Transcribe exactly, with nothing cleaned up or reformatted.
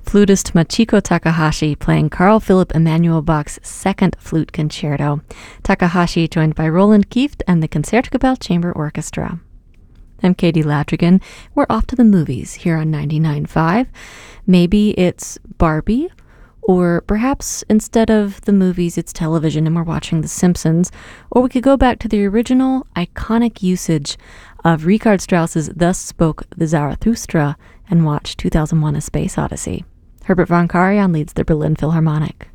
Flutist Machiko Takahashi playing Carl Philipp Emanuel Bach's Second Flute Concerto. Takahashi joined by Roland Kieft and the Concertgebouw Chamber Orchestra. I'm Katie Ladrigan. We're off to the movies here on ninety-nine point five. Maybe it's Barbie, or perhaps instead of the movies, it's television and we're watching The Simpsons. Or we could go back to the original iconic usage of Richard Strauss's Thus Spoke the Zarathustra and watch two thousand one: A Space Odyssey. Herbert von Karajan leads the Berlin Philharmonic.